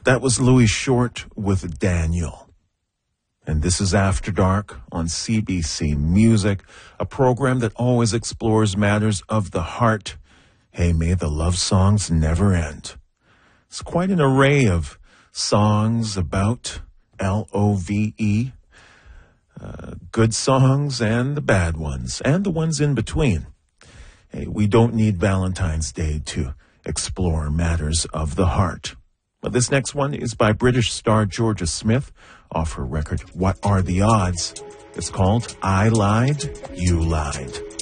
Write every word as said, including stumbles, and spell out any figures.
That was Louis Short with Daniel. And this is After Dark on C B C Music, a program that always explores matters of the heart. Hey, may the love songs never end. It's quite an array of songs about L O V E, uh, good songs and the bad ones, and the ones in between. Hey, we don't need Valentine's Day to explore matters of the heart. But this next one is by British star Georgia Smith off her record, What Are the Odds? It's called I Lied, You Lied.